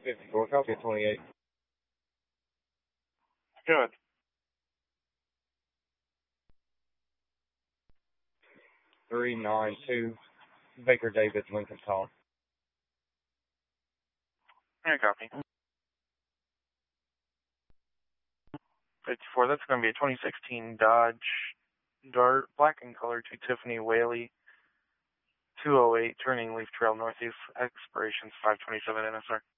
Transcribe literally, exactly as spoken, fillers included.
fifty-four, copy at twenty-eight. Good. three nine two, Baker David, Lincoln Town. Yeah, copy. fifty-four, that's going to be a twenty sixteen Dodge Dart, black in color, to Tiffany Whaley, two oh eight, turning Leaf Trail Northeast, expirations five twenty-seven N S R.